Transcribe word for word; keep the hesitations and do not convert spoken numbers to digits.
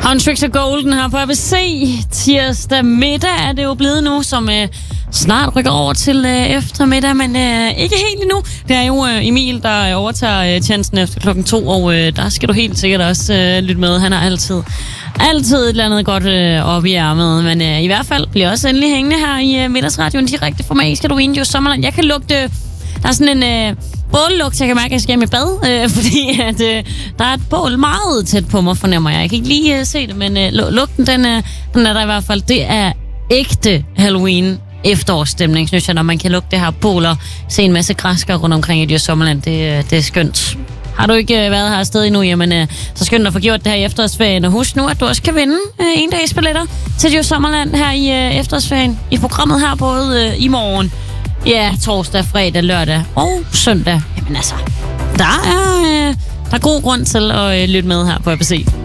Huntrix og Golden her på A B C. Tirsdag middag er det jo blevet nu, som øh, snart rykker over til øh, eftermiddag, men øh, ikke helt endnu. Det er jo øh, Emil, der overtager øh, tjenesten efter klokken to, og øh, der skal du helt sikkert også øh, lytte med. Han har altid, altid et eller andet godt øh, op i ærmet, men øh, i hvert fald bliver også endelig hængende her i øh, middagsradioen direkte for mig. Skal du ind i Sommerland? Jeg kan lugte... Der er sådan en øh, bållugt, jeg kan mærke, at jeg skal hjem i bad, øh, fordi at, øh, der er et bål meget tæt på mig, fornemmer jeg. Jeg kan ikke lige øh, se det, men øh, lugten, den, øh, den er der i hvert fald. Det er ægte Halloween efterårsstemning, synes jeg, når man kan lugte det her bål og se en masse græskere rundt omkring i Djurs Sommerland. Det, øh, det er skønt. Har du ikke øh, været her afsted endnu, jamen øh, så skønt at få gjort det her i efterårsferien. Og husk nu, at du også kan vinde øh, en dags billetter til Djurs Sommerland her i øh, efterårsferien. I programmet her både øh, i morgen, ja, torsdag, fredag, lørdag og søndag. Jamen altså, der er, øh, der er god grund til at øh, lytte med her på A B C.